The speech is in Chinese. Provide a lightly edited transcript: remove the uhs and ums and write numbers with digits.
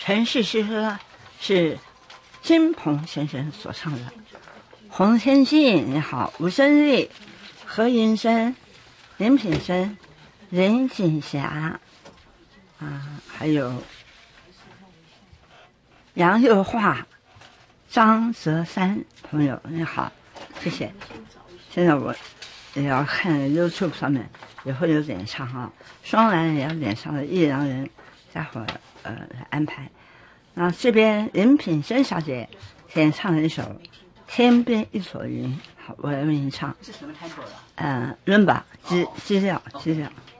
城市诗歌是金鹏先生所唱的。洪天信你好，吴胜利、何云生、林品生、任锦霞还有杨幼化、张泽山朋友你好，谢谢。现在我也要看 YouTube 上面也会有点唱哈，双兰也要点唱的艺良人，待会儿来安排。那这边任品生小姐先唱了一首《天边一朵云》，好，我来为您唱。 是什么 tempo 的？ 伦巴基调。